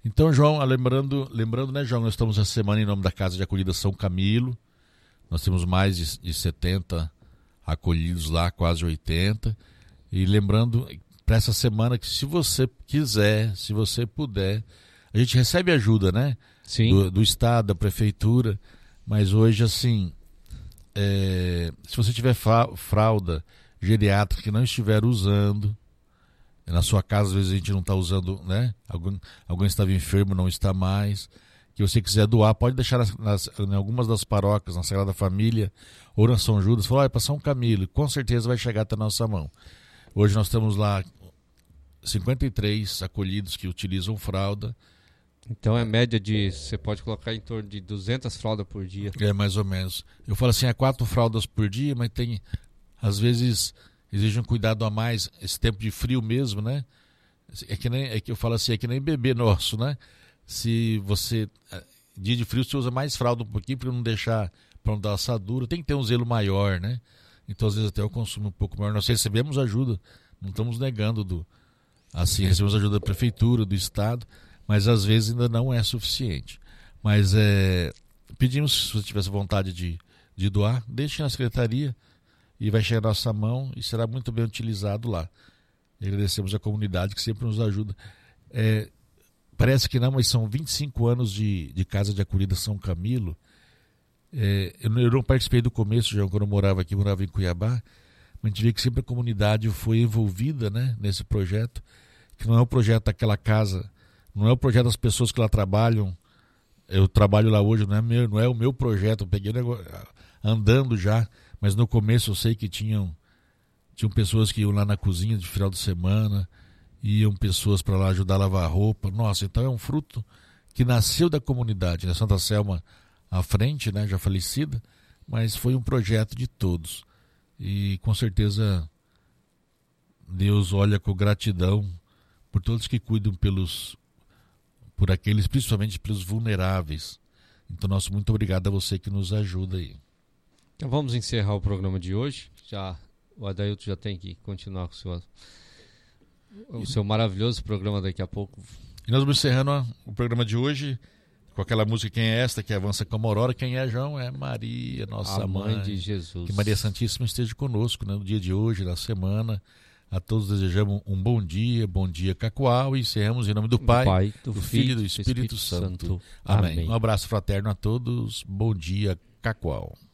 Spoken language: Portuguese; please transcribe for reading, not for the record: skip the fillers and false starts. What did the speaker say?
Então, João, lembrando, né, João, nós estamos essa semana em nome da Casa de Acolhida São Camilo. Nós temos mais de 70 acolhidos lá, quase 80. E lembrando para essa semana que, se você quiser, se você puder, a gente recebe ajuda, né? Sim. Do Estado, da Prefeitura. Mas hoje, assim, se você tiver fralda geriátrica que não estiver usando, na sua casa às vezes a gente não está usando, né? Alguém estava enfermo, não está mais. Que você quiser doar, pode deixar em algumas das paróquias, na Sagrada Família ou na São Judas. Falar, é para São Camilo, com certeza vai chegar até a nossa mão. Hoje nós temos lá 53 acolhidos que utilizam fralda. Então é média você pode colocar em torno de 200 fraldas por dia. É, mais ou menos. Eu falo assim, 4 fraldas por dia, mas tem, às vezes, exige um cuidado a mais, esse tempo de frio mesmo, né? É que eu falo assim, é que nem bebê nosso, né? Se você, dia de frio, você usa mais fralda um pouquinho para não deixar, para não dar assadura, tem que ter um zelo maior, né? Então, às vezes, até o consumo um pouco maior. Nós recebemos ajuda, não estamos negando recebemos ajuda da Prefeitura, do Estado, mas às vezes ainda não é suficiente. Mas pedimos, se você tivesse vontade de doar, deixe na secretaria e vai chegar na nossa mão e será muito bem utilizado lá. E agradecemos a comunidade que sempre nos ajuda. Parece que não, mas são 25 anos de Casa de Acolhida São Camilo. Eu não participei do começo, já quando eu morava em Cuiabá, mas a gente vê que sempre a comunidade foi envolvida, né, nesse projeto, que não é o projeto daquela casa, não é o projeto das pessoas que lá trabalham. Eu trabalho lá hoje, não é o meu projeto, eu peguei andando já, mas no começo eu sei que tinham pessoas que iam lá na cozinha de final de semana, iam pessoas para lá ajudar a lavar roupa. Nossa, então é um fruto que nasceu da comunidade, né? Santa Selma à frente, né, já falecida, mas foi um projeto de todos. E com certeza Deus olha com gratidão por todos que cuidam por aqueles, principalmente pelos vulneráveis. Então, nosso muito obrigado a você que nos ajuda aí. Então vamos encerrar o programa de hoje. O Adailton já tem que continuar com o seu maravilhoso programa daqui a pouco. E nós vamos encerrando o programa de hoje com aquela música Quem é Esta, que avança como aurora. Quem é, João? É Maria, nossa mãe de Jesus. Que Maria Santíssima esteja conosco, né, no dia de hoje, na semana. A todos desejamos um bom dia Cacoal, e encerramos em nome do Pai, do Filho e do Espírito Santo. Amém. Um abraço fraterno a todos. Bom dia, Cacoal.